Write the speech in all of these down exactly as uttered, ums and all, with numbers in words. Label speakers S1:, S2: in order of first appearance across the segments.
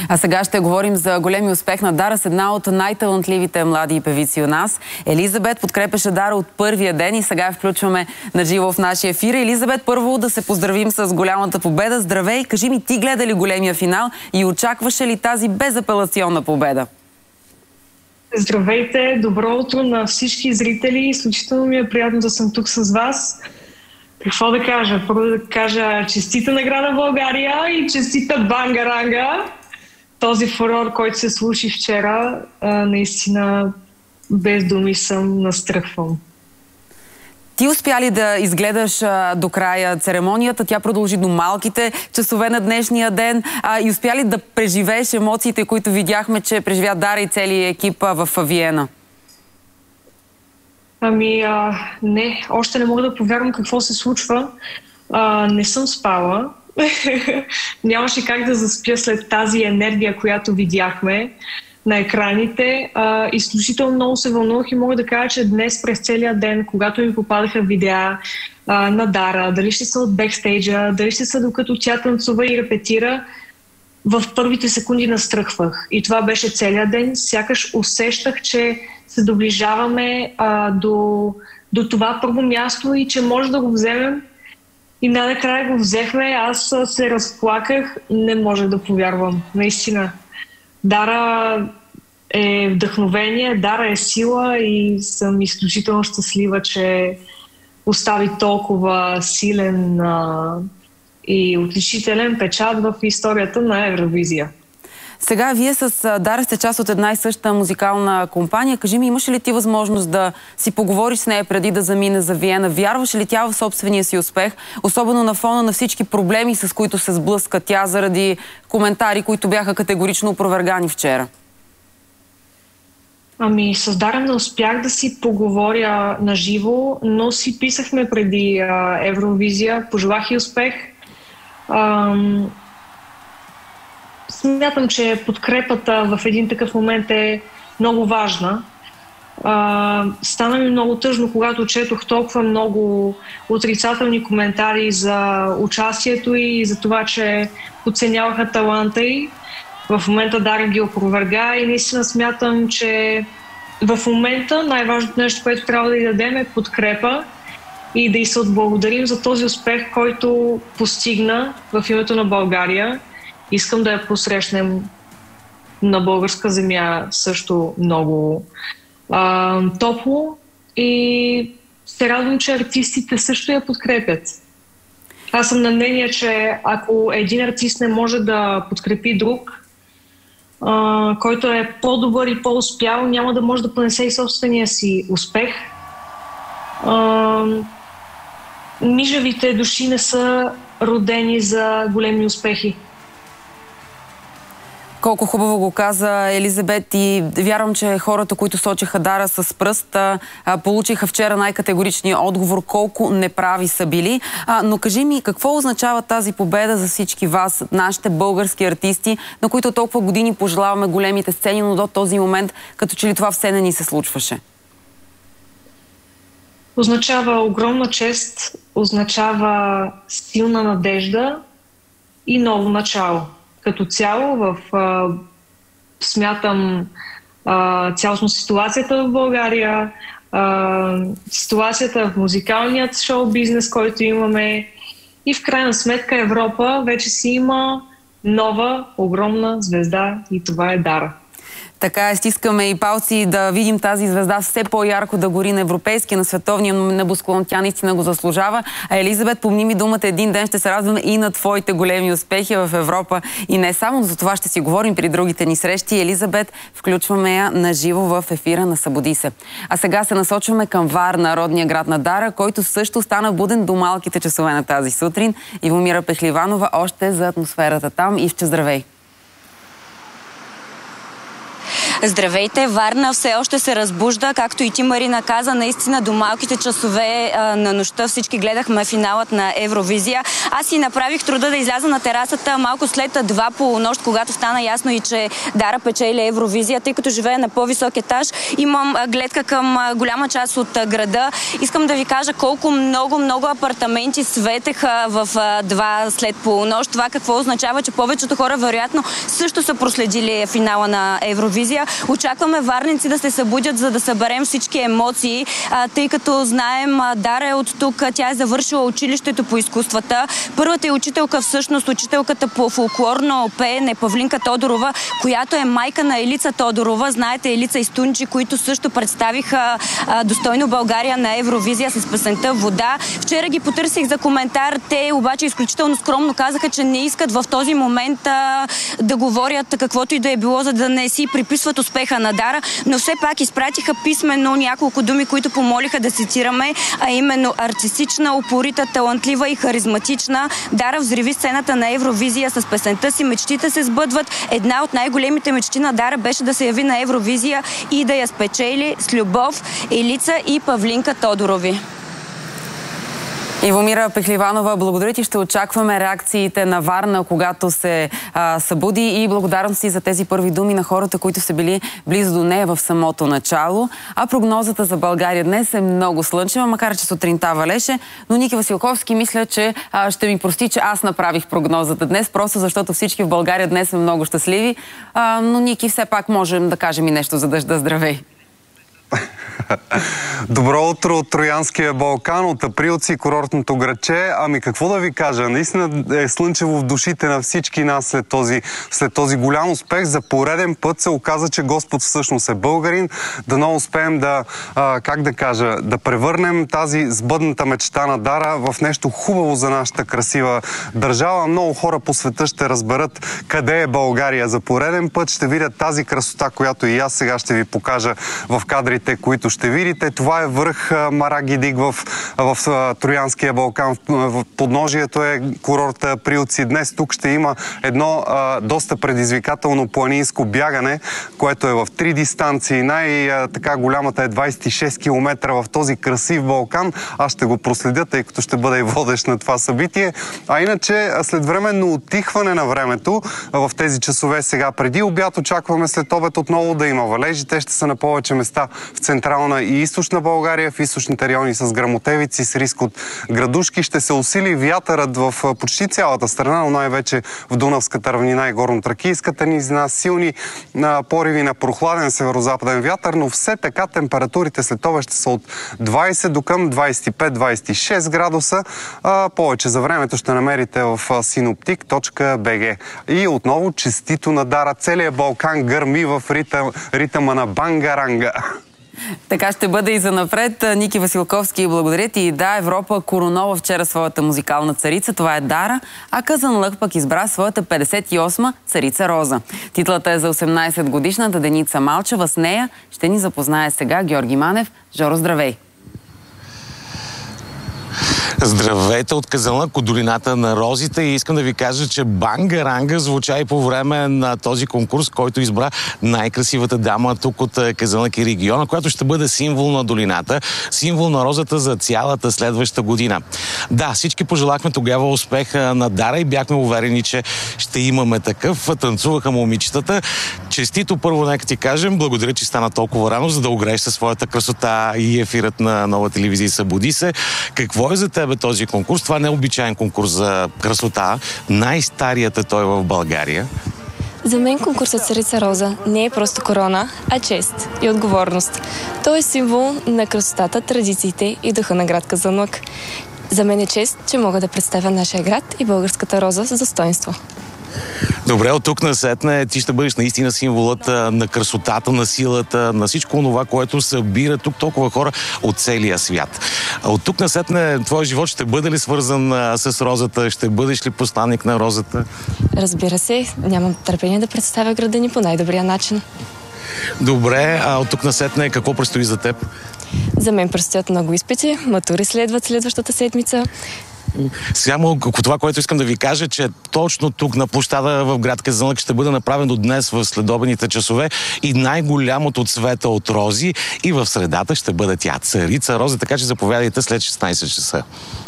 S1: А сега ще говорим за големи успех на Дара с една от най-талантливите млади певици у нас. Елизабет подкрепеше Дара от първия ден и сега я включваме на живо в нашия ефир. Елизабет, първо да се поздравим с голямата победа. Здравей! Кажи ми, ти гледа ли големия финал и очакваше ли тази безапелационна победа?
S2: Здравейте! Добро утро на всички зрители. Изключително ми е приятно да съм тук с вас. Какво да кажа? Първо да кажа честита награда България и честита Бангаранга. Този фурор, който се случи вчера, наистина без думи съм настръхвам.
S1: Ти успя ли да изгледаш а, до края церемонията? Тя продължи до малките часове на днешния ден. А, и успя ли да преживееш емоциите, които видяхме, че преживя Дара и целият екип в Виена?
S2: Ами, а, не. Още не мога да повярвам какво се случва. А, не съм спала. Нямаше как да заспя след тази енергия, която видяхме на екраните. А, изключително много се вълнувах и мога да кажа, че днес през целия ден, когато ми попадаха видеа а, на Дара, дали ще са от бекстейджа, дали ще са докато тя танцува и репетира, в първите секунди настръхвах. И това беше целият ден. Сякаш усещах, че се доближаваме а, до, до това първо място и че може да го вземем. И най-накрая го взехме. Аз се разплаках. Не можех да повярвам. Наистина. Дара е вдъхновение, Дара е сила и съм изключително щастлива, че остави толкова силен а, и отличителен печат в историята на Евровизия.
S1: Сега вие с Дара сте част от една и съща музикална компания. Кажи ми, имаш ли ти възможност да си поговориш с нея преди да замине за Виена? Вярваш ли тя в собствения си успех? Особено на фона на всички проблеми, с които се сблъска тя заради коментари, които бяха категорично опровергани вчера.
S2: Ами, с Дара не успях да си поговоря на живо, но си писахме преди а, Евровизия. Пожелах и успех. Ам... Смятам, че подкрепата в един такъв момент е много важна. А, стана ми много тъжно, когато четох толкова много отрицателни коментари за участието и за това, че подценяваха таланта й. В момента Дара ги опроверга и наистина смятам, че в момента най-важното нещо, което трябва да й дадем, е подкрепа и да й се отблагодарим за този успех, който постигна в името на България. Искам да я посрещнем на българска земя също много а, топло и се радвам, че артистите също я подкрепят. Аз съм на мнение, че ако един артист не може да подкрепи друг, а, който е по-добър и по-успял, няма да може да понесе и собствения си успех. А, мижавите души не са родени за големи успехи.
S1: Колко хубаво го каза Елизабет и вярвам, че хората, които сочиха Дара с пръст, получиха вчера най-категоричния отговор колко неправи са били. А, но кажи ми, какво означава тази победа за всички вас, нашите български артисти, на които толкова години пожелаваме големите сцени, но до този момент като че ли това все не ни се случваше?
S2: Означава огромна чест, означава силна надежда и ново начало. Като цяло, в, а, смятам а, цялостно ситуацията в България, а, ситуацията в музикалният шоу-бизнес, който имаме и в крайна сметка Европа вече си има нова, огромна звезда и това е Дара.
S1: Така е, стискаме и палци да видим тази звезда все по-ярко да гори на европейския, на световния небосклон. Тя наистина го заслужава. А Елизабет, помни ми думата, един ден ще се радваме и на твоите големи успехи в Европа. И не само за това ще си говорим при другите ни срещи. Елизабет, включваме я на живо в ефира на Събуди се. А сега се насочваме към Варна, родния град на Дара, който също стана буден до малките часове на тази сутрин. Ивомира Пехливанова още за атмосферата там. Ивче, здравей!
S3: Здравейте! Варна все още се разбужда, както и ти, Марина, каза. Наистина до малките часове а, на нощта всички гледахме финалът на Евровизия. Аз си направих труда да изляза на терасата малко след два полунощ, когато стана ясно и че Дара печели Евровизия, тъй като живея на по-висок етаж. Имам гледка към голяма част от града. Искам да ви кажа колко много, много апартаменти светеха в два след полунощ. Това какво означава, че повечето хора вероятно също са проследили финала на Евровизия. Очакваме варненци да се събудят, за да съберем всички емоции, а, тъй като знаем, Дара е от тук, тя е завършила училището по изкуствата. Първата е учителка, всъщност учителката по фолклорно пеене е Павлинка Тодорова, която е майка на Елица Тодорова. Знаете, Елица и Стунджи, които също представиха а, достойно България на Евровизия с песента "Вода". Вчера ги потърсих за коментар, те обаче изключително скромно казаха, че не искат в този момент а, да говорят каквото и да е било, за да не си приписват успеха на Дара, но все пак изпратиха писменно няколко думи, които помолиха да цитираме, а именно: артистична, упорита, талантлива и харизматична. Дара взриви сцената на Евровизия с песента си "Мечтите се сбъдват". Една от най-големите мечти на Дара беше да се яви на Евровизия и да я спечели с любов Елица и Павлинка Тодорови.
S1: Ивомира Пехливанова, благодаря ти. Ще очакваме реакциите на Варна, когато се а, събуди, и благодарности за тези първи думи на хората, които са били близо до нея в самото начало. А прогнозата за България днес е много слънчева, макар че сутринта валеше, но Ники Василковски мисля, че а, ще ми прости, че аз направих прогнозата днес, просто защото всички в България днес са много щастливи. А, но Ники, все пак можем да кажем и нещо за дъжда. Здравей!
S4: Добро утро от Троянския Балкан, от Априлци, курортното градче. Ами какво да ви кажа, наистина е слънчево в душите на всички нас след този, след този голям успех. За пореден път се оказа, че Господ всъщност е българин. Дано успеем да, а, как да кажа, да превърнем тази сбъдната мечта на Дара в нещо хубаво за нашата красива държава. Много хора по света ще разберат къде е България за пореден път. Ще видят тази красота, която и аз сега ще ви покажа в кадрите, които ще видите. Това е връх Марагидик в, в, в Троянския Балкан. В подножието е курорта Априлци. Днес тук ще има едно а, доста предизвикателно планинско бягане, което е в три дистанции. Най-така голямата е двадесет и шест километра в този красив Балкан. Аз ще го проследя, тъй като ще бъда и водещ на това събитие. А иначе, след временно отихване на времето, в тези часове сега преди обяд, очакваме след обед отново да има валежи. Те ще са на повече места в Централна и Източна България, в източните райони с гръмотевици, с риск от градушки. Ще се усили вятърът в почти цялата страна, но най-вече в Дунавската равнина и горно-тракийската низина. Силни а, пориви на прохладен северо-западен вятър, но все така температурите след това ще са от двадесет до към двадесет и пет до двадесет и шест градуса. А, повече за времето ще намерите в синоптик точка би джи. И отново честито на Дара. Целият Балкан гърми в ритъм, ритъма на бангаранга.
S1: Така ще бъде и занапред. Ники Василковски, благодаря ти. Да, Европа коронова вчера своята музикална царица. Това е Дара, а Казанлък пък избра своята петдесет и осма царица Роза. Титлата е за осемнадесет годишната Деница Малчева. С нея ще ни запознае сега Георги Манев. Жоро, здравей!
S5: Здравейте от Казанлък, от долината на розите, и искам да ви кажа, че банга-ранга звуча и по време на този конкурс, който избра най-красивата дама тук от Казанлък и региона, която ще бъде символ на долината, символ на розата за цялата следваща година. Да, всички пожелахме тогава успеха на Дара и бяхме уверени, че ще имаме такъв. Танцуваха момичетата. Честито, първо нека ти кажем, благодаря, че стана толкова рано, за да огрееш със своята красота и ефирът на Нова телевизия "Събуди се". Какво е за тебе този конкурс? Това не е обичайен конкурс за красота. Най-старият е той в България.
S6: За мен конкурсът Царица Роза не е просто корона, а чест и отговорност. Той е символ на красотата, традициите и духа на град Казанлък. За мен е чест, че мога да представя нашия град и българската роза с достоинство.
S5: Добре, от тук насетне ти ще бъдеш наистина символът на красотата, на силата, на всичко това, което събира тук толкова хора от целия свят. От тук насетне твой живот ще бъде ли свързан с розата? Ще бъдеш ли посланник на розата?
S6: Разбира се, нямам търпение да представя града ни по най-добрия начин.
S5: Добре, а от тук насетне какво предстои за теб?
S6: За мен предстоят много изпити, матури следват следващата седмица.
S5: Само това, което искам да ви кажа, че точно тук на площада в град Казанлък ще бъде направено днес в следобедните часове и най-голямото цвета от рози, и в средата ще бъде тя, Царица Роза, така че заповядайте след шестнайсет часа.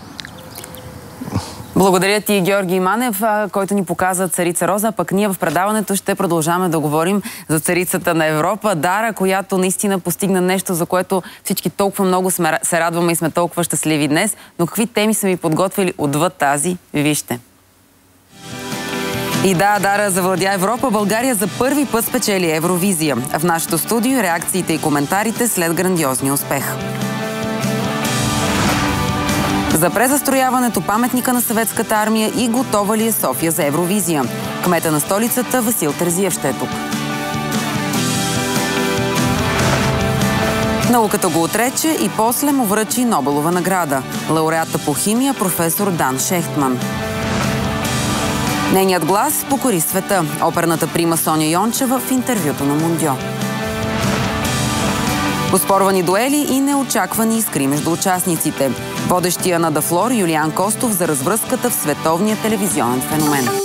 S1: Благодаря ти, Георги Манев, който ни показа Царица Роза. Пък ние в предаването ще продължаваме да говорим за царицата на Европа, Дара, която наистина постигна нещо, за което всички толкова много сме, се радваме и сме толкова щастливи днес. Но какви теми са ви подготвили отвъд тази? Вижте. И да, Дара завладя Европа. България за първи път спечели Евровизия. В нашото студио реакциите и коментарите след грандиозния успех. За презастрояването паметника на Съветската армия и готова ли е София за Евровизия? Кмета на столицата Васил Терзиев ще е тук. Науката го отрече и после му връчи Нобелова награда. Лауреата по химия професор Дан Шехтман. Нейният глас покори света. Оперната прима Соня Йончева в интервюто на Мундио. Оспорвани дуели и неочаквани искри между участниците. Водещия на Дафлор Юлиан Костов за развръзката в световния телевизионен феномен.